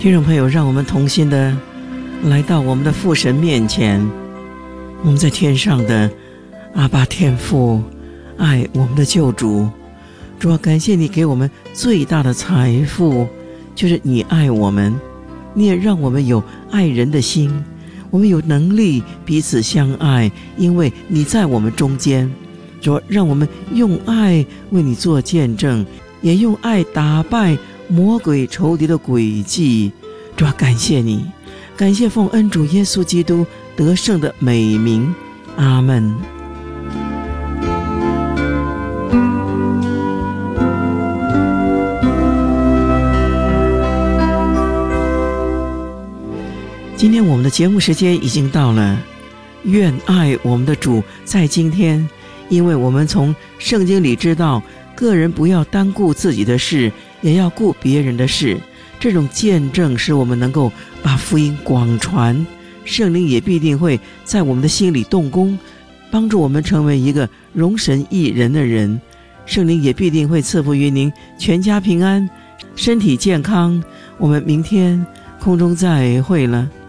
听众朋友，让我们同心的来到我们的父神面前，我们在天上的阿爸天父，爱我们的救主。主啊，感谢你给我们最大的财富，就是你爱我们，你也让我们有爱人的心，我们有能力彼此相爱，因为你在我们中间。主啊，让我们用爱为你做见证，也用爱打败魔鬼仇敌的诡计。主啊，感谢你，感谢奉恩主耶稣基督得胜的美名，阿们。今天我们的节目时间已经到了，愿爱我们的主在今天，因为我们从圣经里知道，个人不要单顾自己的事，也要顾别人的事。这种见证使我们能够把福音广传，圣灵也必定会在我们的心里动工，帮助我们成为一个荣神益人的人。圣灵也必定会赐福于您全家平安，身体健康。我们明天空中再会了。